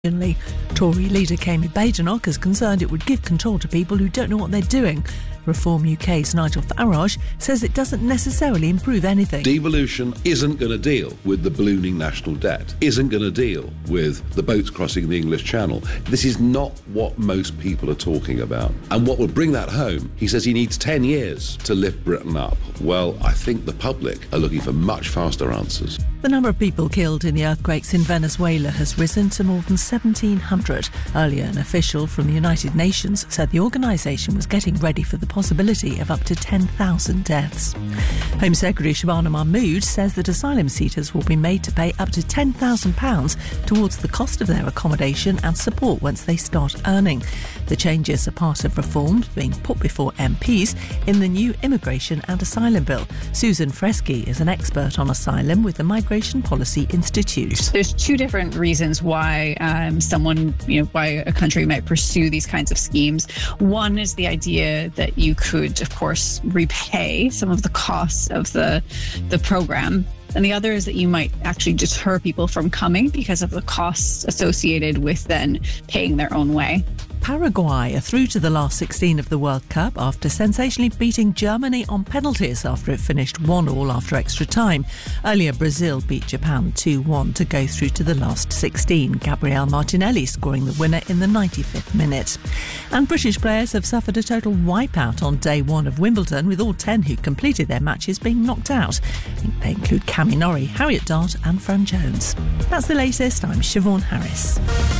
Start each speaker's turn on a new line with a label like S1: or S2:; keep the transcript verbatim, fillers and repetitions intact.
S1: Tory leader Kemi Badenoch is concerned it would give control to people who don't know what they're doing. Reform U K's Nigel Farage says it doesn't necessarily improve anything.
S2: Devolution isn't going to deal with the ballooning national debt, isn't going to deal with the boats crossing the English Channel. This is not what most people are talking about. And what will bring that home, he says he needs ten years to lift Britain up. Well, I think the public are looking for much faster answers.
S1: The number of people killed in the earthquakes in Venezuela has risen to more than seventeen hundred. Earlier, an official from the United Nations said the organisation was getting ready for the possibility of up to ten thousand deaths. Home Secretary Shabana Mahmood says that asylum seekers will be made to pay up to ten thousand pounds towards the cost of their accommodation and support once they start earning. The changes are part of reforms being put before M Ps in the new Immigration and Asylum Bill. Susan Fresky is an expert on asylum with the Migration Policy Institute.
S3: There's two different reasons why um, someone, you know, why a country might pursue these kinds of schemes. One is the idea that you could, of course, repay some of the costs of the the program. And the other is that you might actually deter people from coming because of the costs associated with then paying their own way.
S1: Paraguay are through to the last sixteen of the World Cup after sensationally beating Germany on penalties after it finished one all after extra time. Earlier, Brazil beat Japan two one to go through to the last sixteen. Gabriel Martinelli scoring the winner in the ninety-fifth minute. And British players have suffered a total wipeout on day one of Wimbledon, with all ten who completed their matches being knocked out. They include Cami Norrie, Harriet Dart and Fran Jones. That's the latest. I'm Siobhan Harris.